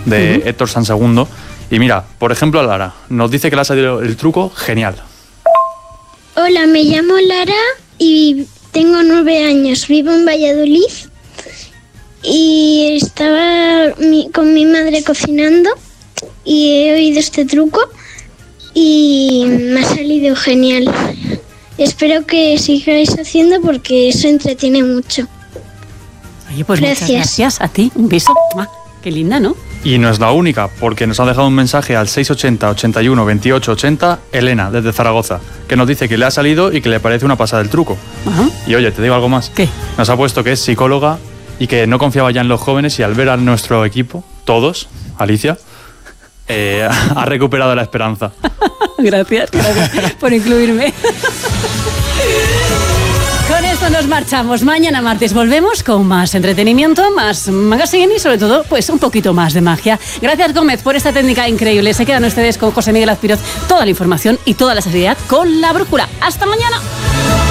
de Héctor Sansegundo. Y mira, por ejemplo, Lara nos dice que le ha salido el truco genial. Hola, me llamo Lara y tengo 9 años. Vivo en Valladolid y estaba con mi madre cocinando y he oído este truco y me ha salido genial. Espero que sigáis haciendo porque eso entretiene mucho. Oye, pues muchas gracias a ti. Un beso. Qué linda, ¿no? Y no es la única, porque nos ha dejado un mensaje al 680 81 28 80 Elena, desde Zaragoza, que nos dice que le ha salido y que le parece una pasada el truco. Ajá. Y oye, te digo algo más. ¿Qué? Nos ha puesto que es psicóloga y que no confiaba ya en los jóvenes y al ver a nuestro equipo, todos, Alicia, ha recuperado la esperanza. Gracias por incluirme. Con esto nos marchamos. Mañana martes volvemos con más entretenimiento, más magazine y sobre todo, pues un poquito más de magia. Gracias, Gómez, por esta técnica increíble. Se quedan ustedes con José Miguel Azpiroz. Toda la información y toda la seriedad con La Brújula. ¡Hasta mañana!